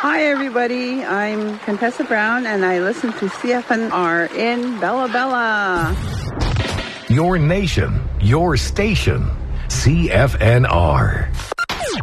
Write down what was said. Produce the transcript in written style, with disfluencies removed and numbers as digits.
Hi, everybody. I'm Contessa Brown, and I listen to CFNR in Bella Bella. Your nation, your station, CFNR.